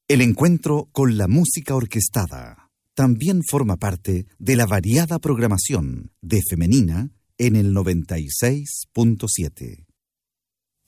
El encuentro con la música orquestada también forma parte de la variada programación de Femenina en el 96.7.